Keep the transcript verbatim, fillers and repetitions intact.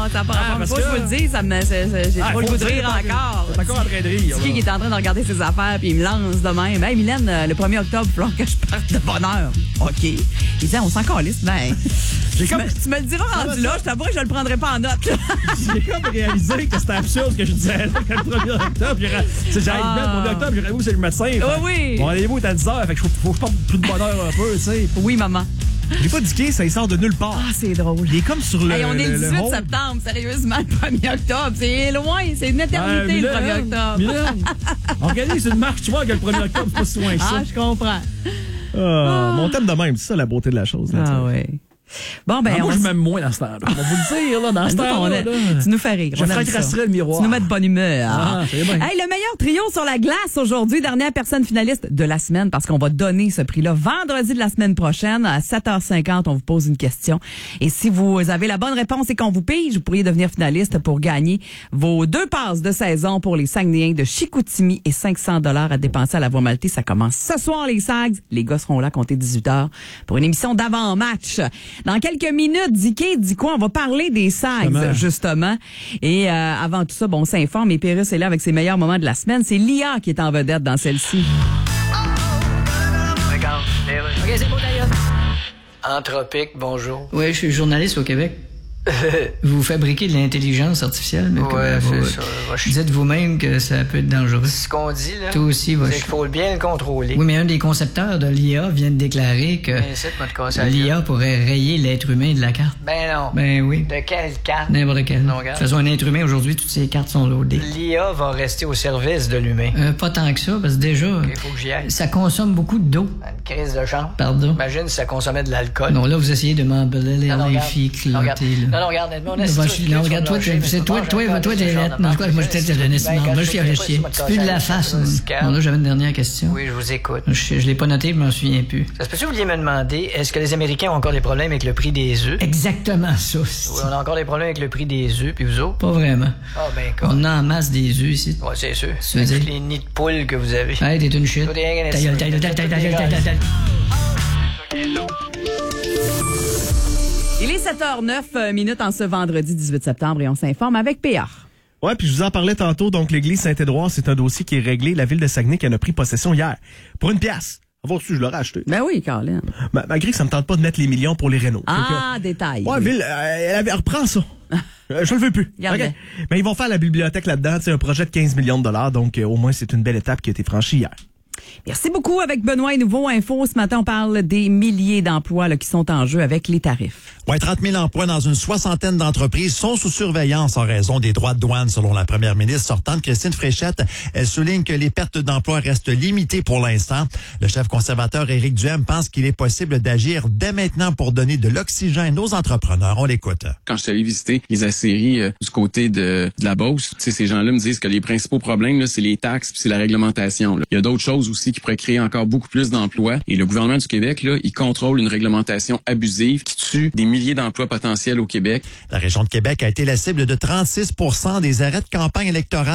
Ça part Ah, pas. parce Faut que que- je vous le dise, ça me, c'est- c'est- j'ai Ah, trop le faut goût de le dire, rire encore. t'es encore en train de rire, Tiki là. qui est en train de regarder ses affaires, puis il me lance de même. Hey, Mylène, euh, le premier octobre, il va falloir que je parte de bonne heure. OK. Il dit, on s'en calisse. Ben, J'ai tu, comme, me, tu me le diras rendu là, je t'avouerai que je le prendrai pas en note. là. j'ai comme réalisé que c'était absurde ce que je disais là, que le premier octobre. J'aurais- c'est- J'arrive Ah. bien le premier octobre, j'aurais où c'est le médecin. Fait- Oui, oui. Mon rendez-vous est à dix heures, fait que faut, faut que je porte plus de bonne heure un peu, tu sais. Oui, maman. J'ai pas dit ça, il sort de nulle part. Ah, c'est drôle. Il est comme sur le. Hey, on est le le- le dix-huit home. septembre, sérieusement, le premier octobre. C'est loin, c'est une éternité, le premier octobre. Mylène, organise une marche, tu vois que le premier octobre, c'est pas si loin que ça. Ah, je comprends. Ah, Mon thème de même, c'est ça la beauté de la chose. Là, Ah, oui. Bon, ben, Ah, moi, on je m'aime moins dans ce temps-là. On va vous le dire, là, dans ce Nous, on temps-là. est- là. Tu nous fais rire. Je on aime fracasserais ça. le miroir. Tu nous mets de bonne humeur. Ah, c'est bien. Hey, le meilleur trio sur la glace aujourd'hui, dernière personne finaliste de la semaine, parce qu'on va donner ce prix-là vendredi de la semaine prochaine à sept heures cinquante. On vous pose une question. Et si vous avez la bonne réponse et qu'on vous pige, vous pourriez devenir finaliste pour gagner vos deux passes de saison pour les Saguenayens de Chicoutimi et cinq cents dollars à dépenser à la Voie Maltais. Ça commence ce soir, les Sags. Les gars seront là, comptez dix-huit heures, pour une émission d'avant-match. Dans quelques minutes, Dicky dit quoi? On va parler des Sags, Justement. justement. Et euh, avant tout ça, bon, on s'informe. Et Pérus est là avec ses meilleurs moments de la semaine. C'est Lia qui est en vedette dans celle-ci. Regarde, OK, c'est beau d'ailleurs. Anthropique, bonjour. Oui, je suis journaliste au Québec. Vous fabriquez de l'intelligence artificielle, mais Ouais, comme, vous, c'est ça. Moi, je- dites vous-même que ça peut être dangereux. Ce qu'on dit, là, Toi aussi, va. c'est qu'il faut bien le contrôler. Oui, mais un des concepteurs de l'I A vient de déclarer que Mais c'est moi de conseil. l'I A pourrait rayer l'être humain de la carte. Ben non. Ben oui, De quelle carte? n'importe quel. Non, De regarde. toute façon, un être humain, aujourd'hui, toutes ces cartes sont loadées. L'I A va rester au service de l'humain. Euh, pas tant que ça, parce que déjà, Il faut que j'y aille. ça consomme beaucoup d'eau. Une crise de chambre. Pardon. Imagine si ça consommait de l'alcool. Non, là, vous essayez de m'embellir Non, non, les regarde. filles Non, regarde. clotées, Non, là. non, regarde, on Non, est va chier. Non, regarde, toi, tu tu- c'est toi, toi, toi, t'es lettre. Non, quoi, moi, je t'ai donné ce moment. Moi, je suis à chier. Tu peux de la face. Bon, là, j'avais une dernière question. Oui, je vous écoute. Je, je l'ai pas noté, je m'en souviens plus. Ça se peut-tu que vous vouliez me demander, est-ce que les Américains ont encore des problèmes avec le prix des œufs? Exactement ça. Oui, on a encore des problèmes avec le prix des œufs, puis vous autres? Pas vraiment. Ah, ben, quoi. On a en masse des œufs ici. Ouais, c'est sûr. Tu veux Avec dire? les nids de poules que vous avez. Hey, t'es une shit. Toi, t'es rien qu'un Ta gueule, ta gueule, ta gueule, ta gueule, ta gueule, ta gueule. Il est sept heures neuf minutes en ce vendredi dix-huit septembre et on s'informe avec P A. Ouais, puis je vous en parlais tantôt. Donc, l'église Saint-Édouard, c'est un dossier qui est réglé. La ville de Saguenay qui en a pris possession hier. Pour une pièce. Avoir su, je l'aurais acheté. Ben oui, Caroline. Ma- malgré que ça me tente pas de mettre les millions pour les rénaux. Ah, détail. Ouais, ville, euh, elle, avait- elle reprend ça. Euh, je le veux plus. Garde-le. OK. Mais ils vont faire la bibliothèque là-dedans. C'est un projet de quinze millions de dollars. Donc, euh, au moins, c'est une belle étape qui a été franchie hier. Merci beaucoup. Avec Benoît et Nouveau Info, ce matin, on parle des milliers d'emplois là, qui sont en jeu avec les tarifs. Ouais, trente mille emplois dans une soixantaine d'entreprises sont sous surveillance en raison des droits de douane, selon la première ministre sortante, Christine Fréchette. Elle souligne que les pertes d'emplois restent limitées pour l'instant. Le chef conservateur Éric Duhem pense qu'il est possible d'agir dès maintenant pour donner de l'oxygène aux entrepreneurs. On l'écoute. Quand je suis allé visiter les aciéries euh, du côté de, de la Beauce, tu sais, ces gens-là me disent que les principaux problèmes, là, c'est les taxes puis c'est la réglementation. Là. Il y a d'autres choses aussi qui pourraient créer encore beaucoup plus d'emplois. Et le gouvernement du Québec, là, il contrôle une réglementation abusive qui tue des milliers d'emplois potentiels au Québec. La région de Québec a été la cible de trente-six pour cent des arrêts de campagne électorale